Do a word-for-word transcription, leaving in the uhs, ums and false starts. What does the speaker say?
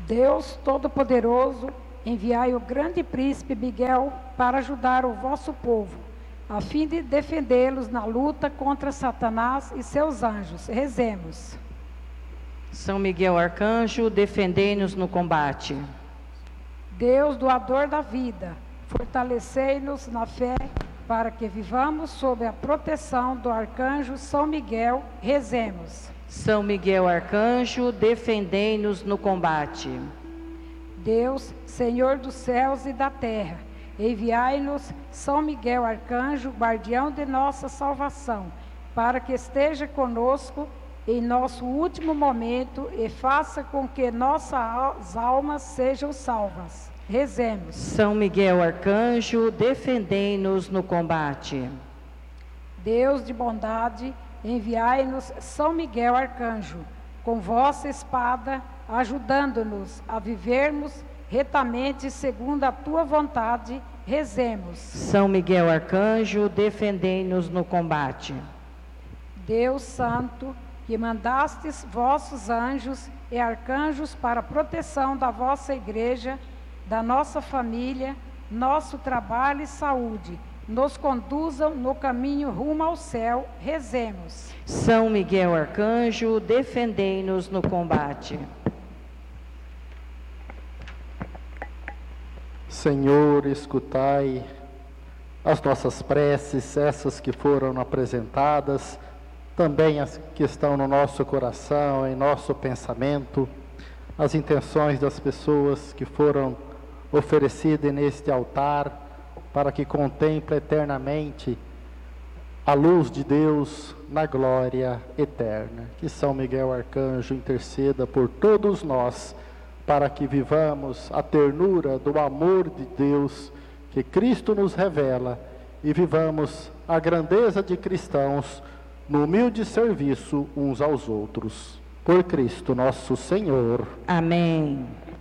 Deus Todo-Poderoso, enviai o grande príncipe Miguel para ajudar o vosso povo, a fim de defendê-los na luta contra Satanás e seus anjos. Rezemos. São Miguel Arcanjo, defendei-nos no combate. Deus doador da vida, fortalecei-nos na fé para que vivamos sob a proteção do Arcanjo São Miguel. Rezemos. São Miguel Arcanjo, defendei-nos no combate. Deus, Senhor dos céus e da terra, enviai-nos São Miguel Arcanjo, guardião de nossa salvação, para que esteja conosco em nosso último momento e faça com que nossas almas sejam salvas. Rezemos. São Miguel Arcanjo, defendei-nos no combate. Deus de bondade, enviai-nos São Miguel Arcanjo, com vossa espada, ajudando-nos a vivermos retamente segundo a tua vontade. Rezemos. São Miguel Arcanjo, defendei-nos no combate. Deus Santo, que mandastes vossos anjos e arcanjos para a proteção da vossa igreja, da nossa família, nosso trabalho e saúde, nos conduzam no caminho rumo ao céu. Rezemos. São Miguel Arcanjo, defendei-nos no combate. Senhor, escutai as nossas preces, essas que foram apresentadas, também as que estão no nosso coração, em nosso pensamento, as intenções das pessoas que foram oferecidas neste altar, para que contemple eternamente a luz de Deus na glória eterna. Que São Miguel Arcanjo interceda por todos nós, para que vivamos a ternura do amor de Deus que Cristo nos revela e vivamos a grandeza de cristãos no humilde serviço uns aos outros. Por Cristo nosso Senhor. Amém.